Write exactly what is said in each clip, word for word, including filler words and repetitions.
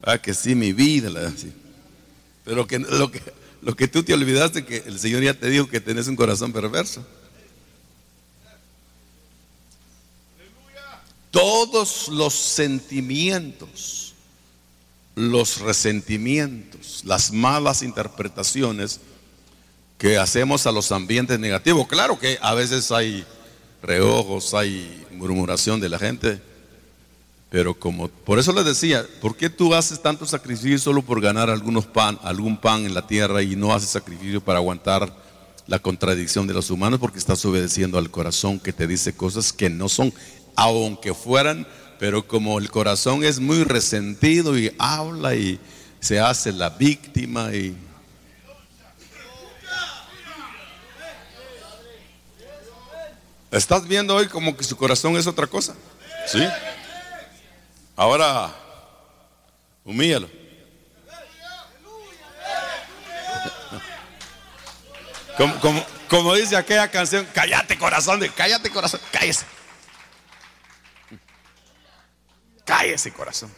Ah, que sí, mi vida. La, sí. Pero que, lo, que, lo que tú te olvidaste, que el Señor ya te dijo que tenés un corazón perverso. Todos los sentimientos, los resentimientos, las malas interpretaciones que hacemos a los ambientes negativos. Claro que a veces hay reojos, hay murmuración de la gente, pero como, por eso les decía, ¿por qué tú haces tanto sacrificio solo por ganar algunos pan, algún pan en la tierra y no haces sacrificio para aguantar la contradicción de los humanos? Porque estás obedeciendo al corazón que te dice cosas que no son, aunque fueran, pero como el corazón es muy resentido y habla y se hace la víctima y... ¿Estás viendo hoy como que su corazón es otra cosa? ¿Sí? Ahora, humíllalo. Como, como, como dice aquella canción, cállate corazón, de, cállate corazón, cállese. Cállese corazón.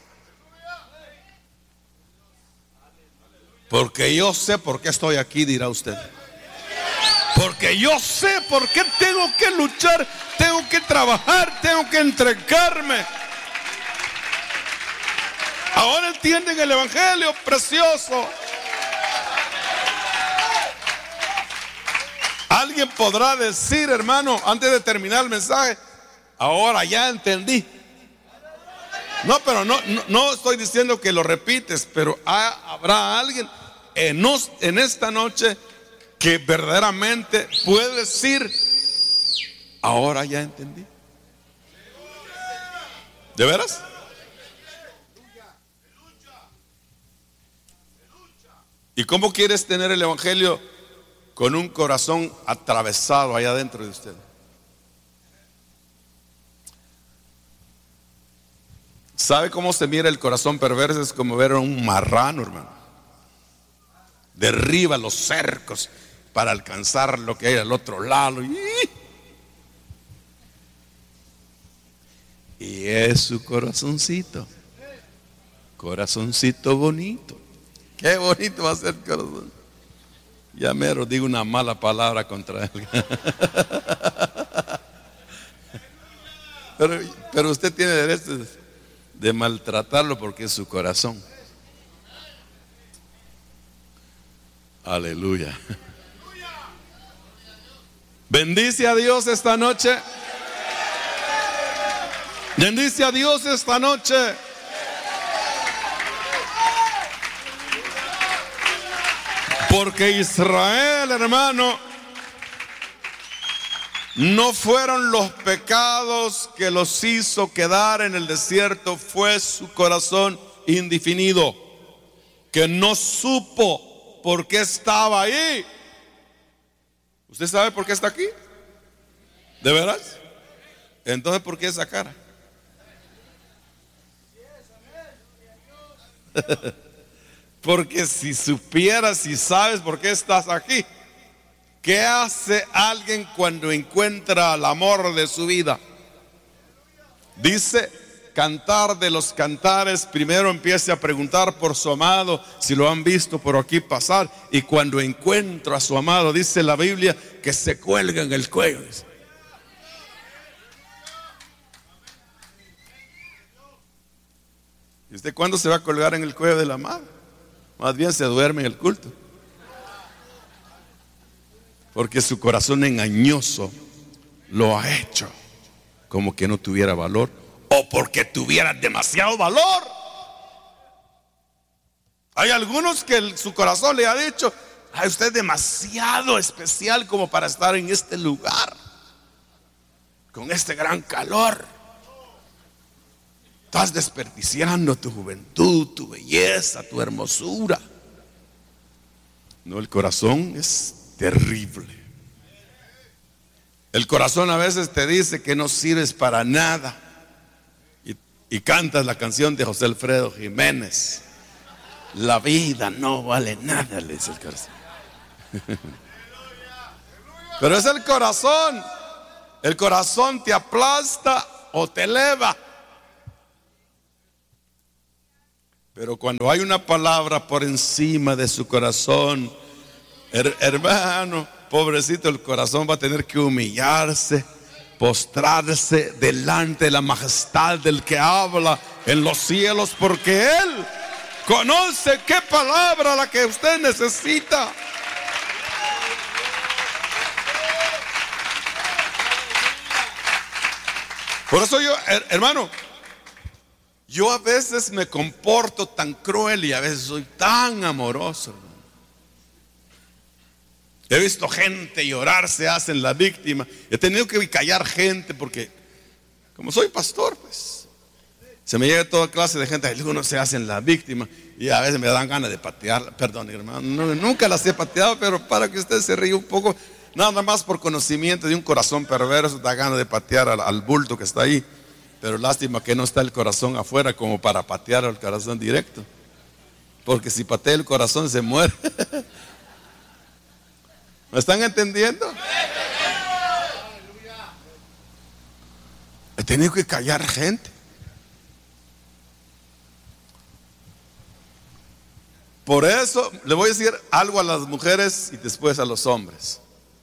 Porque yo sé por qué estoy aquí, dirá usted. Porque yo sé por qué tengo que luchar, tengo que trabajar, tengo que entregarme. Ahora entienden el evangelio precioso. Alguien podrá decir, hermano, antes de terminar el mensaje, ahora ya entendí. No, pero no, no, no estoy diciendo que lo repites, pero ha, habrá alguien en, nos, en esta noche que verdaderamente puede decir, ahora ya entendí. ¿De veras? ¿Y cómo quieres tener el evangelio con un corazón atravesado allá dentro de usted? ¿Sabe cómo se mira el corazón perverso? Es como ver a un marrano, hermano. Derriba los cercos para alcanzar lo que hay al otro lado. Y es su corazoncito. Corazoncito bonito. Qué bonito va a ser el corazón. Ya mero digo una mala palabra contra él. Pero, pero usted tiene derecho de maltratarlo porque es su corazón. Aleluya. Bendice a Dios esta noche. Bendice a Dios esta noche. Porque Israel, hermano, no fueron los pecados que los hizo quedar en el desierto, fue su corazón indefinido, que no supo por qué estaba ahí. ¿Usted sabe por qué está aquí? ¿De veras? Entonces, ¿por qué esa cara? Porque si supieras, si sabes por qué estás aquí, ¿qué hace alguien cuando encuentra el amor de su vida? Dice Cantar de los Cantares, primero empiece a preguntar por su amado, si lo han visto por aquí pasar, y cuando encuentro a su amado, dice la Biblia, que se cuelga en el cuello. Dice. ¿Y usted cuándo se va a colgar en el cuello del amado? Más bien se duerme en el culto. Porque su corazón engañoso lo ha hecho como que no tuviera valor, o porque tuviera demasiado valor. Hay algunos que el, su corazón le ha dicho, ay, usted es demasiado especial como para estar en este lugar con este gran calor. Estás desperdiciando tu juventud, tu belleza, tu hermosura. No, el corazón es terrible. El corazón a veces te dice que no sirves para nada. Y, y cantas la canción de José Alfredo Jiménez. La vida no vale nada, le dice el corazón. Pero es el corazón. El corazón te aplasta o te eleva. Pero cuando hay una palabra por encima de su corazón, her- hermano, pobrecito, el corazón va a tener que humillarse, postrarse delante de la majestad del que habla en los cielos, porque Él conoce qué palabra la que usted necesita. Por eso yo, her- hermano, yo a veces me comporto tan cruel y a veces soy tan amoroso, hermano. He visto gente llorar, se hacen la víctima. He tenido que callar gente porque, como soy pastor, pues se me llega toda clase de gente. Algunos se hacen la víctima y a veces me dan ganas de patearla. Perdón, hermano, no, nunca las he pateado, pero para que usted se ríe un poco, nada más por conocimiento de un corazón perverso, da ganas de patear al, al bulto que está ahí. Pero lástima que no está el corazón afuera como para patear al corazón directo, porque si patea el corazón se muere. ¿Me están entendiendo? He tenido que callar gente. Por eso le voy a decir algo a las mujeres y después a los hombres.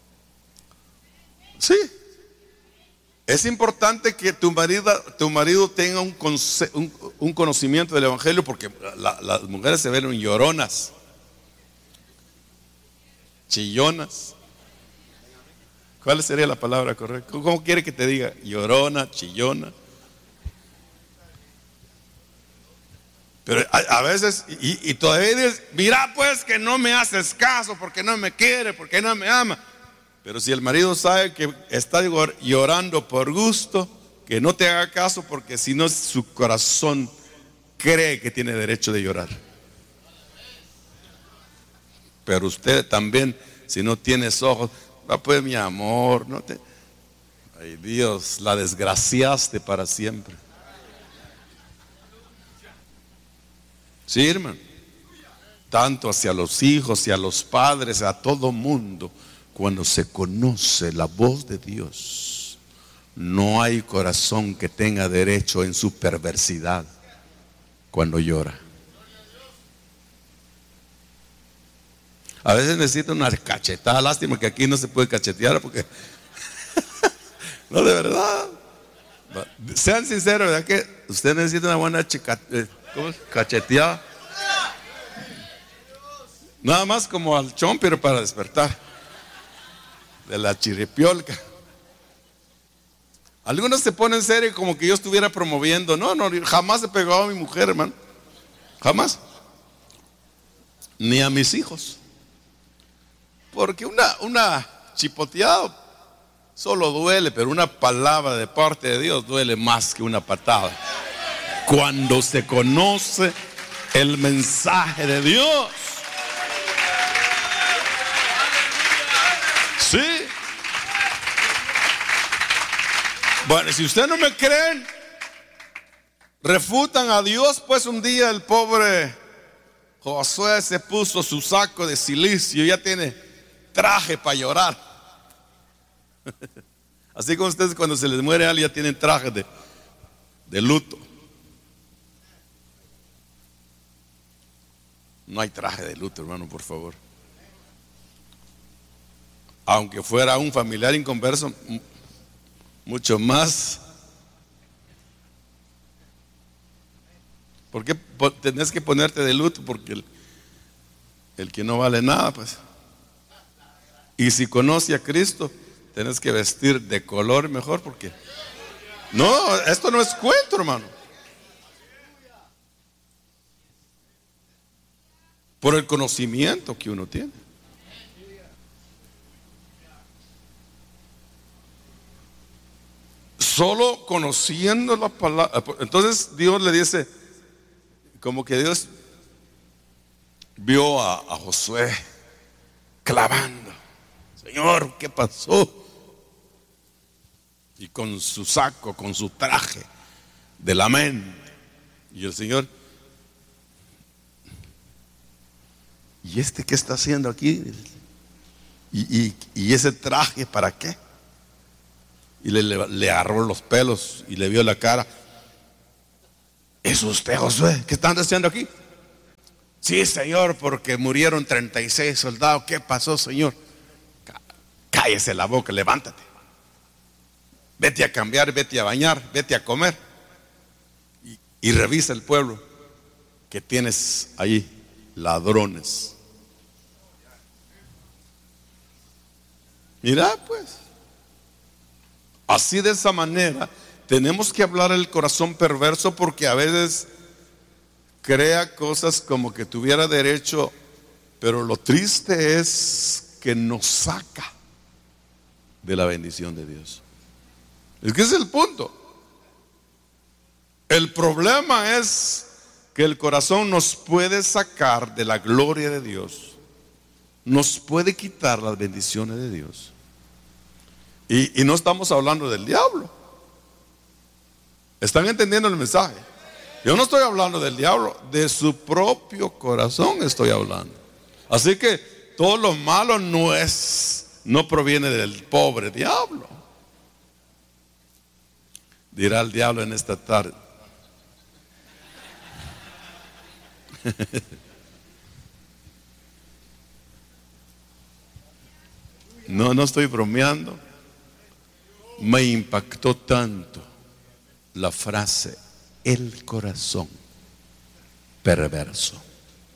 Sí, es importante que tu marido, tu marido tenga un, conce, un, un conocimiento del evangelio, porque la, las mujeres se ven lloronas, chillonas. ¿Cuál sería la palabra correcta? ¿Cómo quiere que te diga? Llorona, chillona. Pero a, a veces, y, y todavía dices, mira pues que no me haces caso, porque no me quiere, porque no me ama. Pero si el marido sabe que está llorando por gusto, que no te haga caso, porque si no su corazón cree que tiene derecho de llorar. Pero usted también, si no tienes ojos, va pues mi amor, no te... Ay Dios, la desgraciaste para siempre. Sí, hermano. Tanto hacia los hijos, hacia los padres, a todo mundo. Cuando se conoce la voz de Dios, no hay corazón que tenga derecho en su perversidad cuando llora. A veces necesita una cachetada. Lástima que aquí no se puede cachetear porque no, de verdad. Sean sinceros, ¿verdad que usted necesita una buena chica, eh, ¿cómo es? Cacheteada? Nada más como al chompiro para despertar de la chiripiolca. Algunos se ponen serio como que yo estuviera promoviendo. No, no, jamás he pegado a mi mujer, hermano. Jamás. Ni a mis hijos. Porque una, una chipoteada solo duele, pero una palabra de parte de Dios duele más que una patada. Cuando se conoce el mensaje de Dios. Sí. Bueno, si ustedes no me creen, refutan a Dios. Pues un día el pobre Josué se puso su saco de silicio, ya tiene traje para llorar. Así como ustedes cuando se les muere alguien ya tienen traje de, de luto. No hay traje de luto, hermano, por favor. Aunque fuera un familiar inconverso, mucho más. ¿Por qué tenés que ponerte de luto? Porque el, el que no vale nada, pues. Y si conoce a Cristo, tenés que vestir de color mejor, porque no, esto no es cuento, hermano. Por el conocimiento que uno tiene. Solo conociendo la palabra. Entonces Dios le dice, como que Dios vio a, a Josué clavando. Señor, ¿qué pasó? Y con su saco, con su traje de la mente. Y el Señor, ¿y este qué está haciendo aquí? ¿Y, y, y ese traje para qué? Y le, le, le agarró los pelos y le vio la cara. ¿Es usted, Josué? ¿Qué están haciendo aquí? Sí, Señor, porque murieron treinta y seis soldados. ¿Qué pasó, Señor? Cállese la boca, levántate. Vete a cambiar, vete a bañar, vete a comer. Y, y revisa el pueblo que tienes ahí, ladrones. Mira, pues, así de esa manera tenemos que hablar el corazón perverso, porque a veces crea cosas como que tuviera derecho, pero lo triste es que nos saca de la bendición de Dios. Es que ese es el punto. El problema es que el corazón nos puede sacar de la gloria de Dios, nos puede quitar las bendiciones de Dios. Y, y no estamos hablando del diablo. ¿Están entendiendo el mensaje? Yo no estoy hablando del diablo, de su propio corazón estoy hablando. Así que todo lo malo no es, no proviene del pobre diablo. Dirá el diablo en esta tarde. No, no estoy bromeando. Me impactó tanto la frase, el corazón perverso.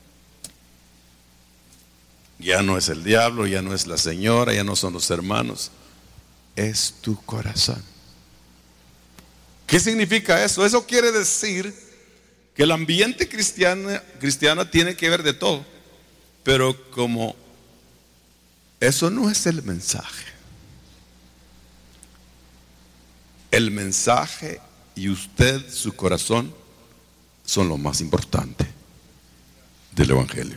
Ya no es el diablo, ya no es la señora, ya no son los hermanos, es tu corazón. ¿Qué significa eso? Eso quiere decir que el ambiente cristiano, cristiano tiene que ver de todo, pero como eso no es el mensaje. El mensaje y usted, su corazón, son lo más importante del evangelio.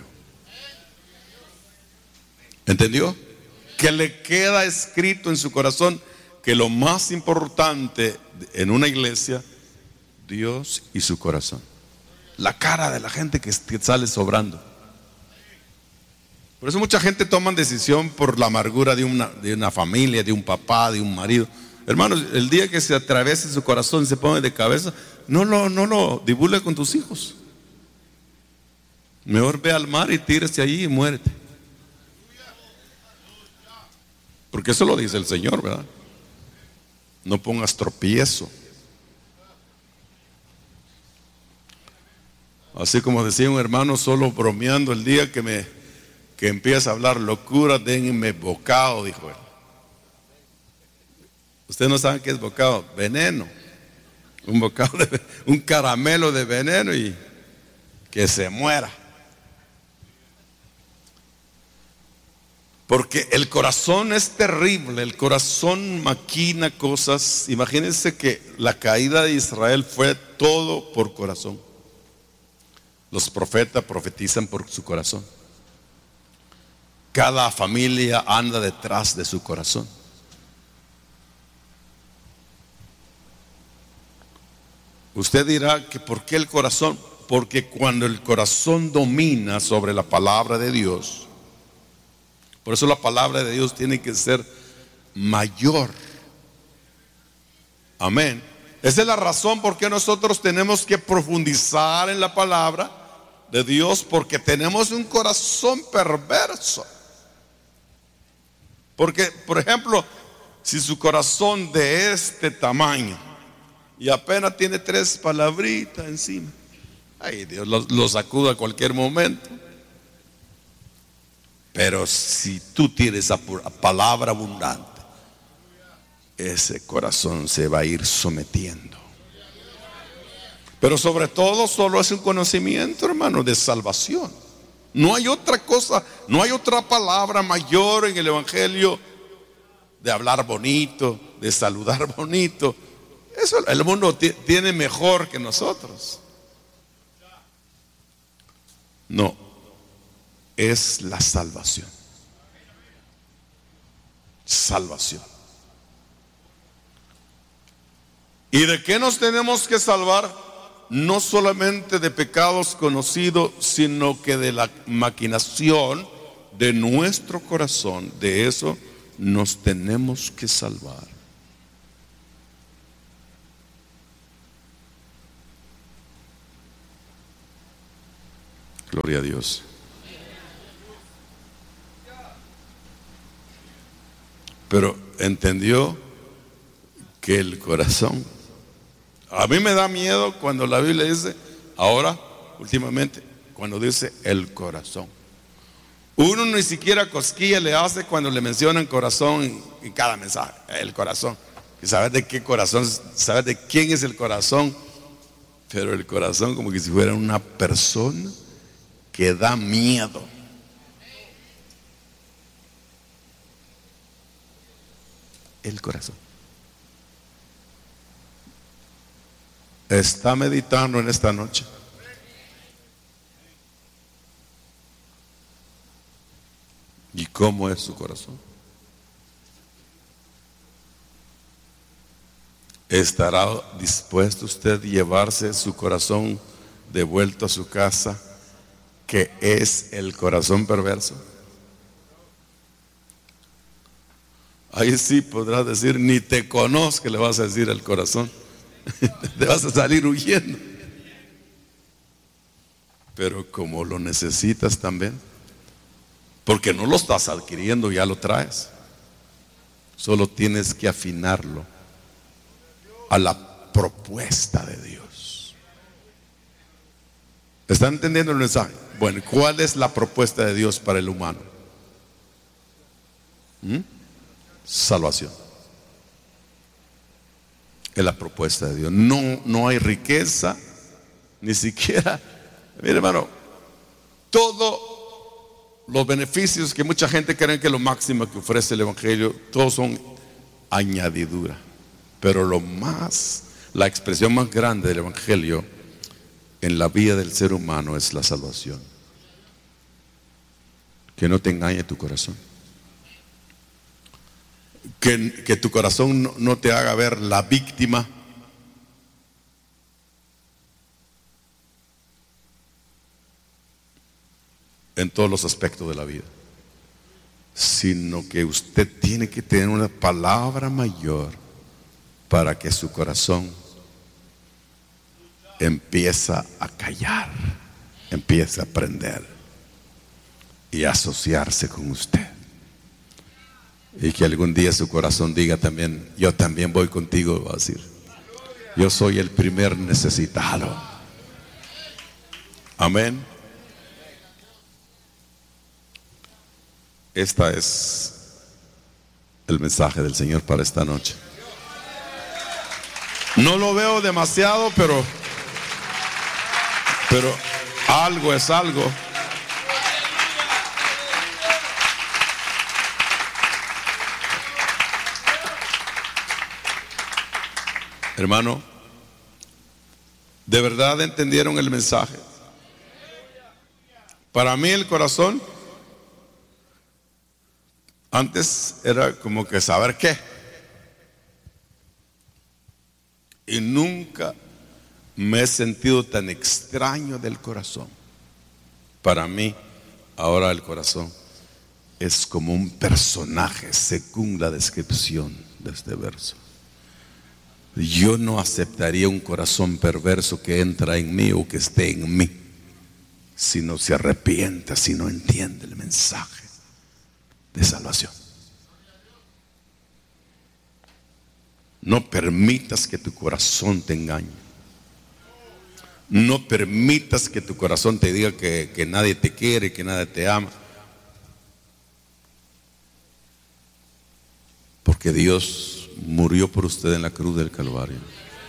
¿Entendió? Que le queda escrito en su corazón que lo más importante en una iglesia, Dios y su corazón. La cara de la gente que sale sobrando. Por eso mucha gente toma decisión por la amargura de una, de una familia, de un papá, de un marido. Hermanos, el día que se atraviese su corazón y se pone de cabeza, no lo, no lo divulgue con tus hijos. Mejor ve al mar y tírese allí y muérete. Porque eso lo dice el Señor, ¿verdad? No pongas tropiezo. Así como decía un hermano solo bromeando, el día que me que empieza a hablar locura, denme bocado, dijo él. Ustedes no saben qué es bocado, veneno. Un bocado de, un caramelo de veneno y que se muera. Porque el corazón es terrible, el corazón maquina cosas. Imagínense que la caída de Israel fue todo por corazón. Los profetas profetizan por su corazón. Cada familia anda detrás de su corazón. Usted dirá que ¿por qué el corazón? Porque cuando el corazón domina sobre la palabra de Dios, por eso la palabra de Dios tiene que ser mayor. Amén. Esa es la razón por qué nosotros tenemos que profundizar en la palabra de Dios, porque tenemos un corazón perverso. Porque, por ejemplo, si su corazón de este tamaño y apenas tiene tres palabritas encima, ay, Dios lo, lo sacuda a cualquier momento. Pero si tú tienes esa palabra abundante, ese corazón se va a ir sometiendo. Pero sobre todo solo es un conocimiento, hermano, de salvación. No hay otra cosa, no hay otra palabra mayor en el evangelio de hablar bonito, de saludar bonito. Eso el mundo t- tiene mejor que nosotros. No, es la salvación. Salvación. ¿Y de qué nos tenemos que salvar? No solamente de pecados conocidos, sino que de la maquinación de nuestro corazón. De eso nos tenemos que salvar. Gloria a Dios. Pero entendió que el corazón, a mí me da miedo cuando la Biblia dice, ahora, últimamente, cuando dice el corazón. Uno ni siquiera cosquilla le hace cuando le mencionan corazón en, en cada mensaje, el corazón. Y saber de qué corazón, saber de quién es el corazón, pero el corazón como que si fuera una persona que da miedo. El corazón. Está meditando en esta noche. ¿Y cómo es su corazón? ¿Estará dispuesto usted a llevarse su corazón de vuelta a su casa, que es el corazón perverso? Ahí sí podrás decir, ni te conozco, le vas a decir al corazón. Te vas a salir huyendo. Pero como lo necesitas también, porque no lo estás adquiriendo, ya lo traes. Solo tienes que afinarlo a la propuesta de Dios. ¿Están entendiendo el mensaje? Bueno, ¿cuál es la propuesta de Dios para el humano? ¿Mm? Salvación. Es la propuesta de Dios. No, no hay riqueza, ni siquiera, mire hermano, todos los beneficios que mucha gente cree que lo máximo que ofrece el Evangelio, todos son añadidura. Pero lo más, la expresión más grande del Evangelio en la vida del ser humano es la salvación. Que no te engañe tu corazón. Que, que tu corazón no, no te haga ver la víctima. En todos los aspectos de la vida. Sino que usted tiene que tener una palabra mayor para que su corazón empieza a callar, empiece a aprender y a asociarse con usted. Y que algún día su corazón diga también, yo también voy contigo, va a decir, yo soy el primer necesitado. Amén. Este es el mensaje del Señor para esta noche. No lo veo demasiado, pero pero algo es algo. Hermano, ¿de verdad entendieron el mensaje? Para mí el corazón antes era como que saber qué. Y nunca me he sentido tan extraño del corazón. Para mí, ahora el corazón es como un personaje, según la descripción de este verso. Yo no aceptaría un corazón perverso que entra en mí o que esté en mí, si no se arrepienta, si no entiende el mensaje de salvación. No permitas que tu corazón te engañe. No permitas que tu corazón te diga que, que nadie te quiere, que nadie te ama. Porque Dios murió por usted en la cruz del Calvario.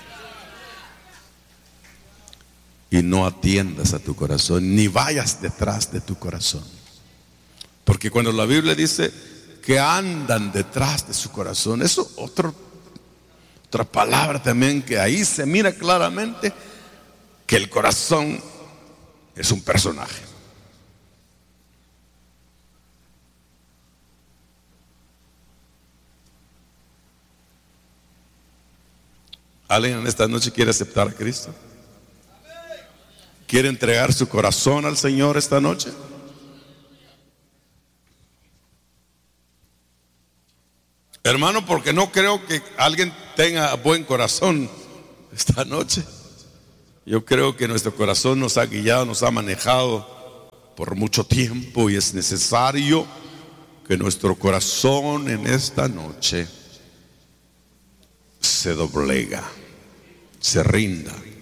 Y no atiendas a tu corazón, ni vayas detrás de tu corazón. Porque cuando la Biblia dice que andan detrás de su corazón, eso otro, otra palabra también que ahí se mira claramente que el corazón es un personaje. ¿Alguien en esta noche quiere aceptar a Cristo? ¿Quiere entregar su corazón al Señor esta noche? Hermano, porque no creo que alguien tenga buen corazón esta noche. Yo creo que nuestro corazón nos ha guiado, nos ha manejado por mucho tiempo y es necesario que nuestro corazón en esta noche se doblega, se rinda